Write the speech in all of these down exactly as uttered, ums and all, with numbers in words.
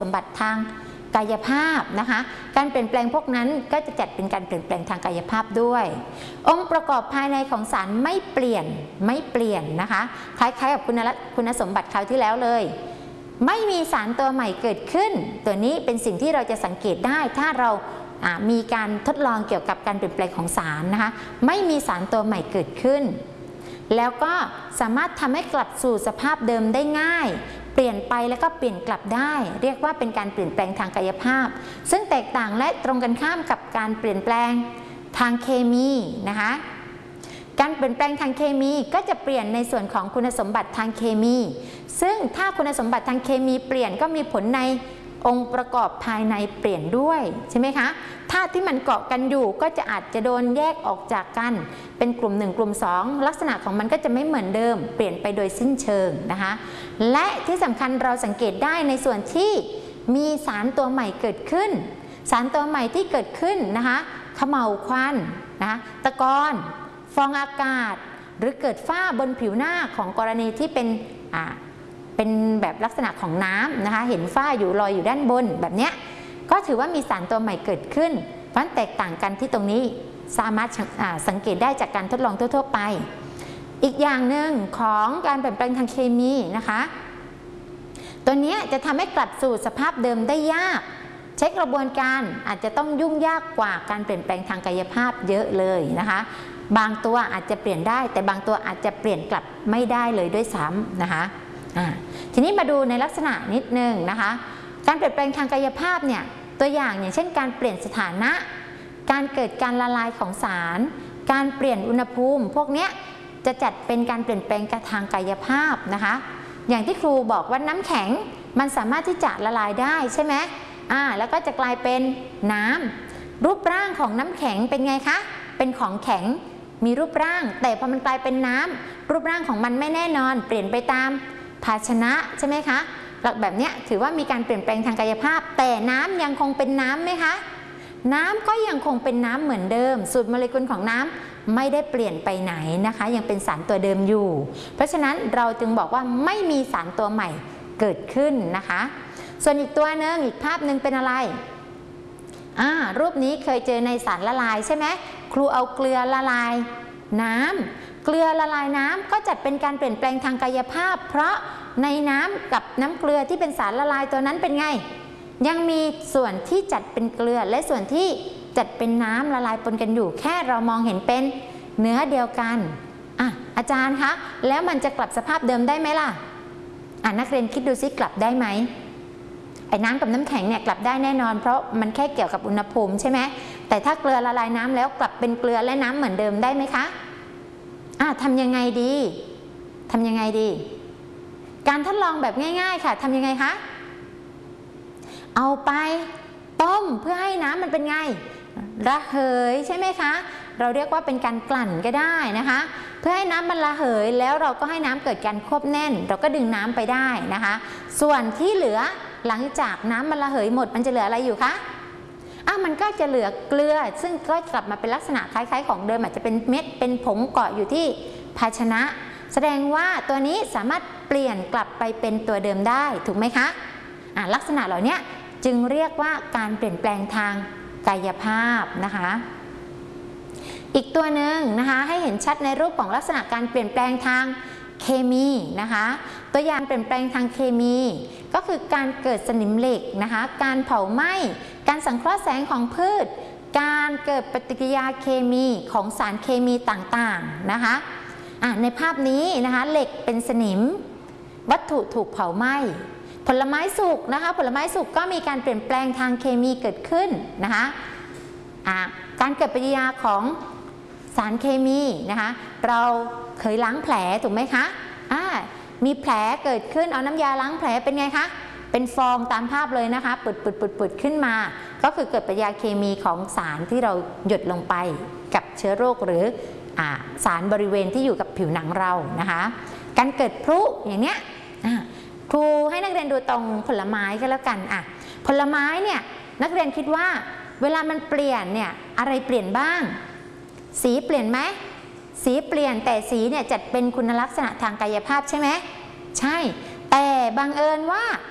สมบัติทางกายภาพนะคะการเปลี่ยนแปลงพวกนั้นก็จะจัดเป็นการเปลี่ยนแปลงทางกายภาพด้วยองค์ประกอบภายในของสารไม่เปลี่ยนไม่เปลี่ยนนะคะคล้ายๆกับคุณคุณสมบัติคราวที่แล้วเลยไม่มีสารตัวใหม่เกิดขึ้นตัวนี้เป็นสิ่งที่เราจะสังเกตได้ถ้าเรามีการทดลองเกี่ยวกับการเปลี่ยนแปลงของสารนะคะไม่มีสารตัวใหม่เกิดขึ้นแล้วก็สามารถทำให้กลับสู่สภาพเดิมได้ง่ายเปลี่ยนไปแล้วก็เปลี่ยนกลับได้เรียกว่าเป็นการเปลี่ยนแปลงทางกายภาพซึ่งแตกต่างและตรงกันข้ามกับการเปลี่ยนแปลงทางเคมีนะคะการเปลี่ยนแปลงทางเคมีก็จะเปลี่ยนในส่วนของคุณสมบัติทางเคมีซึ่งถ้าคุณสมบัติทางเคมีเปลี่ยนก็มีผลในองค์ประกอบภายในเปลี่ยนด้วยใช่ไหมคะธาตุที่มันเกาะกันอยู่ก็จะอาจจะโดนแยกออกจากกันเป็นกลุ่มหนึ่งกลุ่มสองลักษณะของมันก็จะไม่เหมือนเดิมเปลี่ยนไปโดยสิ้นเชิงนะคะและที่สำคัญเราสังเกตได้ในส่วนที่มีสารตัวใหม่เกิดขึ้นสารตัวใหม่ที่เกิดขึ้นนะคะเขม่าวควันนะคะตะกอนฟองอากาศหรือเกิดฝ้าบนผิวหน้าของกรณีที่เป็นอ่าเป็นแบบลักษณะของน้ำนะคะเห็นฝ้าอยู่ลอยอยู่ด้านบนแบบเนี้ยก็ถือว่ามีสารตัวใหม่เกิดขึ้นเพราะแตกต่างกันที่ตรงนี้สามารถสังเกตได้จากการทดลองทั่วๆไปอีกอย่างหนึ่งของการเปลี่ยนแปลงทางเคมีนะคะตัวนี้จะทำให้กลับสู่สภาพเดิมได้ยากใช้กระบวนการอาจจะต้องยุ่งยากกว่าการเปลี่ยนแปลงทางกายภาพเยอะเลยนะคะบางตัวอาจจะเปลี่ยนได้แต่บางตัวอาจจะเปลี่ยนกลับไม่ได้เลยด้วยซ้ำนะคะทีนี้มาดูในลักษณะนิดนึงนะคะการเปลี่ยนแปลงทางกายภาพเนี่ยตัวอย่างอย่างเช่นการเปลี่ยนสถานะการเกิดการละลายของสารการเปลี่ยนอุณหภูมิพวกนี้จะจัดเป็นการเปลี่ยนแปลงทางกายภาพนะคะอย่างที่ครูบอกว่าน้ำแข็งมันสามารถที่จะละลายได้ใช่ไหมอ่าแล้วก็จะกลายเป็นน้ำรูปร่างของน้ำแข็งเป็นไงคะเป็นของแข็งมีรูปร่างแต่พอมันกลายเป็นน้ำรูปร่างของมันไม่แน่นอนเปลี่ยนไปตามภาชนะใช่ไหมคะหลักแบบนี้ถือว่ามีการเปลี่ยนแปลงทางกายภาพแต่น้ำยังคงเป็นน้ำไหมคะน้ำก็ยังคงเป็นน้ำเหมือนเดิมสูตรโมเลกุลของน้ำไม่ได้เปลี่ยนไปไหนนะคะยังเป็นสารตัวเดิมอยู่เพราะฉะนั้นเราจึงบอกว่าไม่มีสารตัวใหม่เกิดขึ้นนะคะส่วนอีกตัวหนึ่งอีกภาพหนึ่งเป็นอะไรอ่ารูปนี้เคยเจอในสารละลายใช่ไหมครูเอาเกลือละลายน้ำเกลือละลายน้ำก็จัดเป็นการเปลี่ยนแปลงทางกายภาพเพราะในน้ำกับน้ำเกลือที่เป็นสารละลายตัวนั้นเป็นไงยังมีส่วนที่จัดเป็นเกลือและส่วนที่จัดเป็นน้ำละลายปนกันอยู่แค่เรามองเห็นเป็นเนื้อเดียวกันอ่ะอาจารย์คะแล้วมันจะกลับสภาพเดิมได้ไหมล่ะอ่ะนักเรียนคิดดูซิกลับได้ไหมไอ้น้ำกับน้ำแข็งเนี่ยกลับได้แน่นอนเพราะมันแค่เกี่ยวกับอุณหภูมิใช่ไหมแต่ถ้าเกลือละลายน้ำแล้วกลับเป็นเกลือและน้ำเหมือนเดิมได้ไหมคะอ่ะทำยังไงดีทำยังไงดีการทดลองแบบง่ายๆค่ะทำยังไงคะเอาไปต้มเพื่อให้น้ำมันเป็นไงระเหยใช่ไหมคะเราเรียกว่าเป็นการกลั่นก็ได้นะคะเพื่อให้น้ำมันระเหยแล้วเราก็ให้น้ำเกิดการควบแน่นเราก็ดึงน้ำไปได้นะคะส่วนที่เหลือหลังจากน้ำมันระเหยหมดมันจะเหลืออะไรอยู่คะอ่ะมันก็จะเหลือเกลือซึ่งก็กลับมาเป็นลักษณะคล้ายๆของเดิมอาจจะเป็นเม็ดเป็นผงเกาะอยู่ที่ภาชนะแสดงว่าตัวนี้สามารถเปลี่ยนกลับไปเป็นตัวเดิมได้ถูกไหมคะอ่ะลักษณะเหล่านี้จึงเรียกว่าการเปลี่ยนแปลงทางกายภาพนะคะอีกตัวหนึ่งนะคะให้เห็นชัดในรูปของลักษณะการเปลี่ยนแปลงทางเคมีนะคะตัวอย่างเปลี่ยนแปลงทางเคมีก็คือการเกิดสนิมเหล็กนะคะการเผาไหม้การสังเคราะห์แสงของพืชการเกิดปฏิกิริยาเคมีของสารเคมีต่างๆนะคะอ่ะในภาพนี้นะคะเหล็กเป็นสนิมวัตถุถูกเผาไหม้ผลไม้สุกนะคะผลไม้สุกก็มีการเปลี่ยนแปลงทางเคมีเกิดขึ้นนะคะอ่ะการเกิดปฏิกิริยาของสารเคมีนะคะเราเคยล้างแผลถูกไหมคะอ่ามีแผลเกิดขึ้นเอาน้ำยาล้างแผลเป็นไงคะเป็นฟองตามภาพเลยนะคะปุดปุดปุดปุดขึ้นมาก็คือเกิดปฏิกิริยาเคมีของสารที่เราหยดลงไปกับเชื้อโรคหรืออ่าสารบริเวณที่อยู่กับผิวหนังเรานะคะการเกิดพลุอย่างเนี้ยครูให้นักเรียนดูตรงผลไม้ก็แล้วกันอ่ะผลไม้เนี่ยนักเรียนคิดว่าเวลามันเปลี่ยนเนี่ยอะไรเปลี่ยนบ้างสีเปลี่ยนไหมสีเปลี่ยนแต่สีเนี่ยจัดเป็นคุณลักษณะทางกายภาพใช่ไหมใช่แต่บังเอิญว่า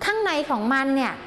ข้างในของมันเนี่ย